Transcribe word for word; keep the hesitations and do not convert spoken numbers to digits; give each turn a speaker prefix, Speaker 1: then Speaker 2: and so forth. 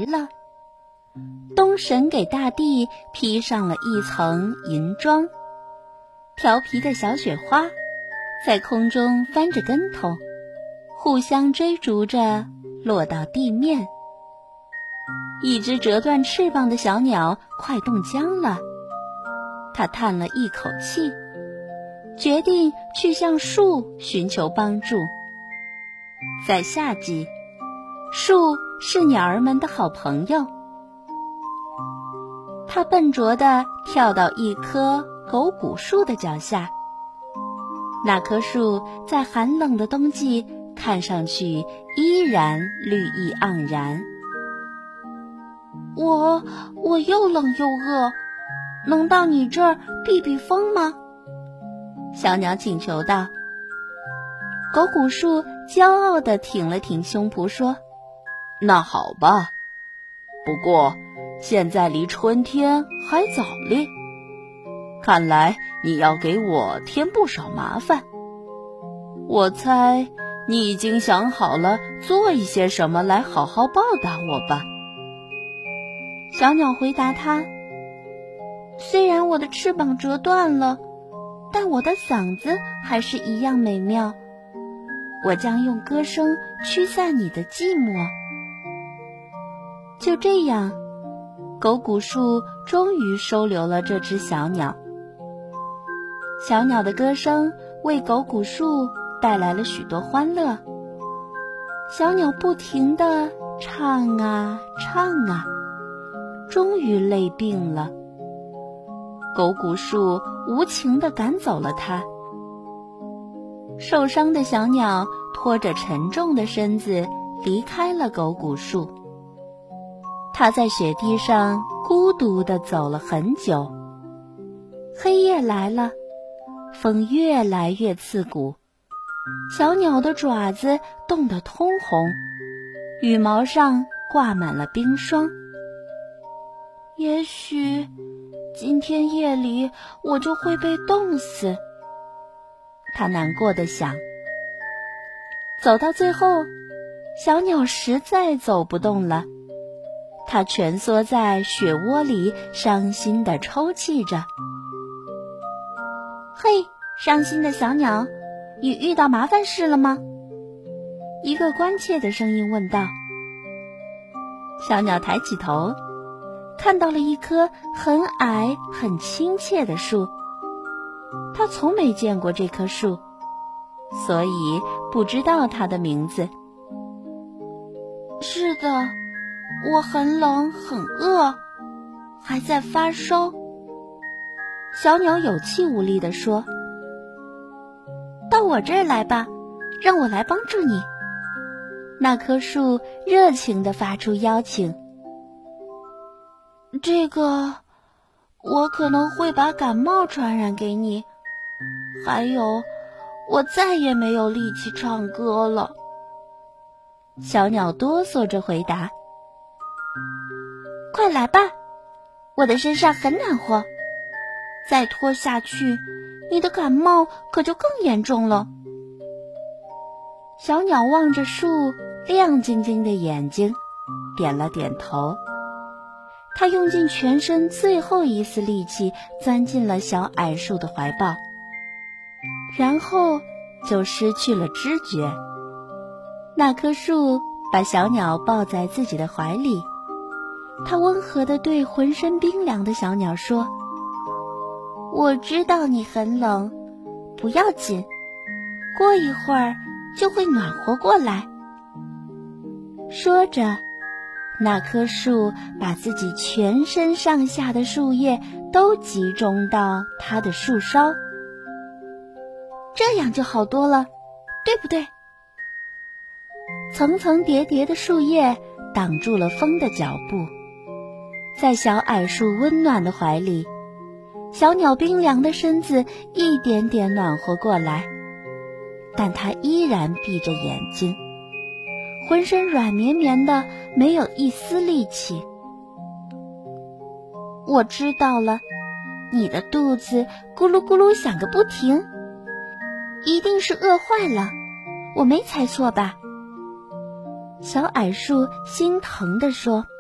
Speaker 1: 极了。东神给大地披上了一层银装，调皮的小雪花在空中翻着跟头，互相追逐着落到地面。一只折断翅膀的小鸟快冻僵了，它叹了一口气，决定去向树寻求帮助。在夏季，树是鸟儿们的好朋友。它笨拙地跳到一棵狗骨树的脚下，那棵树在寒冷的冬季看上去依然绿意盎然。
Speaker 2: 我我又冷又饿，能到你这儿避避风吗？
Speaker 1: 小鸟请求道。狗骨树骄傲地挺了挺胸脯说，
Speaker 3: 那好吧，不过现在离春天还早哩，看来你要给我添不少麻烦。我猜你已经想好了做一些什么来好好报答我吧。
Speaker 1: 小鸟回答他，
Speaker 2: 虽然我的翅膀折断了，但我的嗓子还是一样美妙，我将用歌声驱散你的寂寞。
Speaker 1: 就这样，狗骨树终于收留了这只小鸟。小鸟的歌声为狗骨树带来了许多欢乐。小鸟不停地唱啊唱啊，终于累病了。狗骨树无情地赶走了它。受伤的小鸟拖着沉重的身子离开了狗骨树。它在雪地上孤独地走了很久。黑夜来了，风越来越刺骨，小鸟的爪子冻得通红，羽毛上挂满了冰霜。
Speaker 2: 也许今天夜里我就会被冻死，
Speaker 1: 他难过地想。走到最后，小鸟实在走不动了，它蜷缩在雪窝里，伤心地抽泣着。
Speaker 2: 嘿，伤心的小鸟，你遇到麻烦事了吗？
Speaker 1: 一个关切的声音问道。小鸟抬起头，看到了一棵很矮很亲切的树。它从没见过这棵树，所以不知道它的名字。
Speaker 2: 是的，我很冷很饿，还在发烧。
Speaker 1: 小鸟有气无力地说，
Speaker 2: 到我这儿来吧，让我来帮助你。
Speaker 1: 那棵树热情地发出邀请。
Speaker 2: 这个，我可能会把感冒传染给你，还有，我再也没有力气唱歌了。
Speaker 1: 小鸟哆嗦着回答。
Speaker 2: 快来吧，我的身上很暖和，再拖下去，你的感冒可就更严重了。
Speaker 1: 小鸟望着树亮晶晶的眼睛，点了点头。它用尽全身最后一丝力气钻进了小矮树的怀抱，然后就失去了知觉。那棵树把小鸟抱在自己的怀里，它温和地对浑身冰凉的小鸟说，
Speaker 2: 我知道你很冷，不要紧，过一会儿就会暖和过来。
Speaker 1: 说着，那棵树把自己全身上下的树叶都集中到它的树梢，
Speaker 2: 这样就好多了，对不对？
Speaker 1: 层层叠叠的树叶挡住了风的脚步，在小矮树温暖的怀里，小鸟冰凉的身子一点点暖和过来，但它依然闭着眼睛，浑身软绵绵的，没有一丝力气。
Speaker 2: 我知道了，你的肚子咕噜咕噜响个不停，一定是饿坏了，我没猜错吧？
Speaker 1: 小矮树心疼地说。